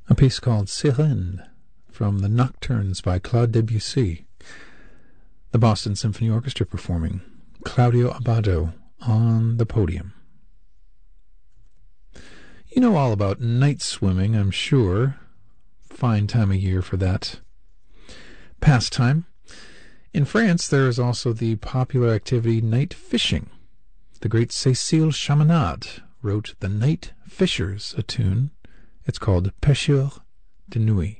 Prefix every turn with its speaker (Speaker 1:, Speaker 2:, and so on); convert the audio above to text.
Speaker 1: a piece called Sirène from the Nocturnes by Claude Debussy. The Boston Symphony Orchestra performing. Claudio Abbado on the podium. You know all about night swimming, I'm sure. Fine time of year for that pastime. In France, there is also the popular activity night fishing. The great Cécile Chaminade wrote The Night Fishers, a tune. It's called Pêcheurs de Nuit.